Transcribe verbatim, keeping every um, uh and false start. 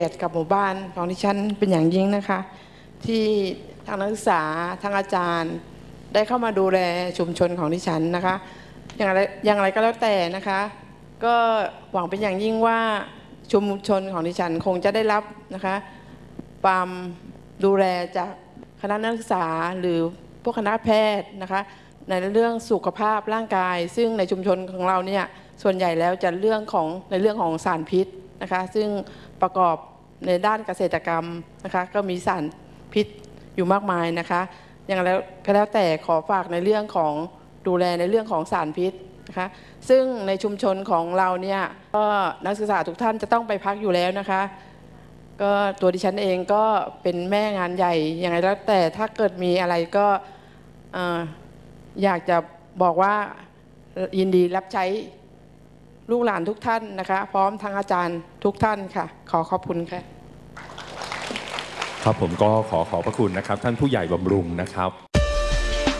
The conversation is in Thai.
กับหมู่บ้านของดิฉันเป็นอย่างยิ่งนะคะที่ทางนักศึกษาทางอาจารย์ได้เข้ามาดูแลชุมชนของดิฉันนะคะอย่างไรอย่างไรก็แล้วแต่นะคะก็หวังเป็นอย่างยิ่งว่าชุมชนของดิฉันคงจะได้รับนะคะความดูแลจากคณะนักศึกษาหรือพวกคณะแพทย์นะคะในเรื่องสุขภาพร่างกายซึ่งในชุมชนของเราเนี่ยส่วนใหญ่แล้วจะเรื่องของในเรื่องของสารพิษนะคะซึ่งประกอบในด้านเกษตรกรรมนะคะก็มีสารพิษอยู่มากมายนะคะอย่างไรก็แล้วแต่ขอฝากในเรื่องของดูแลในเรื่องของสารพิษนะคะซึ่งในชุมชนของเราเนี่ยก็นักศึกษาทุกท่านจะต้องไปพักอยู่แล้วนะคะก็ตัวดิฉันเองก็เป็นแม่งานใหญ่อย่างไรแล้วแต่ถ้าเกิดมีอะไรก็อยากจะบอกว่ายินดีรับใช้ลูกหลานทุกท่านนะคะพร้อมทั้งอาจารย์ทุกท่านค่ะขอขอบคุณค่ะครับผมก็ขอขอบพระคุณนะครับท่านผู้ใหญ่บำรุงนะครับ